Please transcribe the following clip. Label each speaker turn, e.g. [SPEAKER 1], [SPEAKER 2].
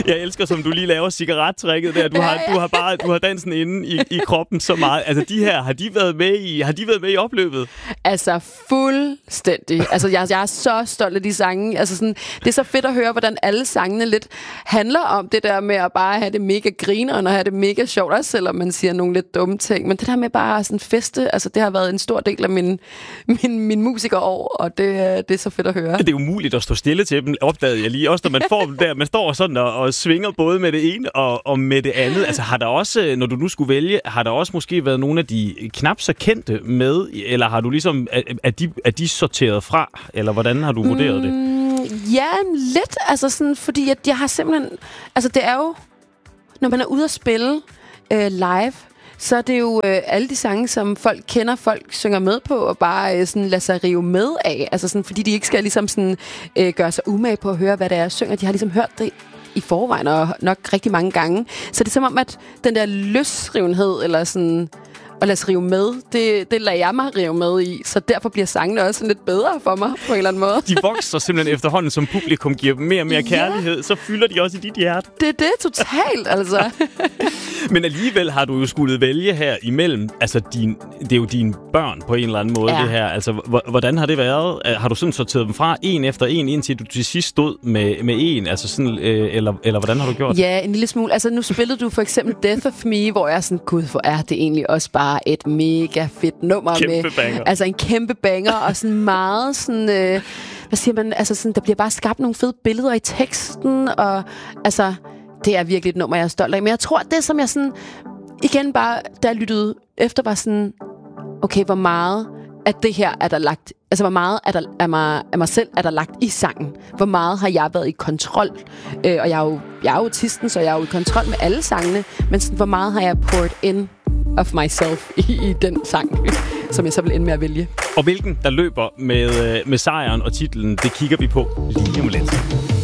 [SPEAKER 1] Jeg elsker, som du lige laver cigarettrækket der. Du har dansen inde i kroppen så meget. Altså de her, har de været med i opløbet?
[SPEAKER 2] Altså fuldstændig. Altså jeg er så stolt af de sange. Altså sådan, det er så fedt at høre, hvordan alle sangene lidt handler om det der med at bare have det mega grineren og have det mega sjovt, også selvom man siger nogle lidt dumme ting. Men det der med bare sådan feste, altså det har været en stor del af min musikerår, og det er så fedt at høre.
[SPEAKER 1] Det er umuligt at stå stille til dem, opdagede jeg lige. Også når man får dem der, man står sådan og svinger både med det ene og med det andet. Altså har der også, når du nu skulle vælge, har der også måske været nogle af de knap så kendte med, eller har du ligesom, er de sorteret fra, eller hvordan har du vurderet det?
[SPEAKER 2] Ja, lidt, altså sådan, fordi at jeg har simpelthen, altså det er jo, når man er ude at spille live, så er det jo alle de sange, som folk kender, folk synger med på, og bare sådan lader sig rive med af. Altså sådan, fordi de ikke skal ligesom sådan, gøre sig umage på at høre, hvad det er, jeg synger. De har ligesom hørt det i forvejen, og nok rigtig mange gange. Så det er som om, at den der løsrivenhed, eller sådan at lade sig rive med, det lader jeg mig rive med i. Så derfor bliver sangene også lidt bedre for mig, på en eller anden måde.
[SPEAKER 1] De vokser simpelthen efterhånden, som publikum giver dem mere og mere kærlighed. Så fylder de også i dit hjerte.
[SPEAKER 2] Det er det totalt, altså.
[SPEAKER 1] Men alligevel har du jo skulle vælge her imellem. Altså, det er jo dine børn på en eller anden måde, det her. Altså, hvordan har det været? Har du sådan sorteret dem fra en efter en, indtil du til sidst stod med en? Altså sådan, eller hvordan har du gjort?
[SPEAKER 2] Ja, en lille smule. Altså, nu spillede du for eksempel Death of Me, hvor jeg er sådan, gud, hvor er det egentlig også bare et mega fedt nummer.
[SPEAKER 1] Kæmpe banger.
[SPEAKER 2] Altså en kæmpe banger, og sådan meget sådan, hvad siger man, altså sådan, der bliver bare skabt nogle fede billeder i teksten, og altså, det er virkelig et nummer, jeg er stolt af. Men jeg tror, det som jeg sådan, igen bare, da jeg lyttede efter, var sådan, okay, hvor meget af det her er der lagt, altså hvor meget af mig selv er der lagt i sangen? Hvor meget har jeg været i kontrol? Og jeg er jo autisten, så jeg er jo i kontrol med alle sangene, men sådan, hvor meget har jeg poured in of myself i den sang, som jeg så vil ende med at vælge.
[SPEAKER 1] Og hvilken der løber med sejren og titlen, det kigger vi på lige om lidt.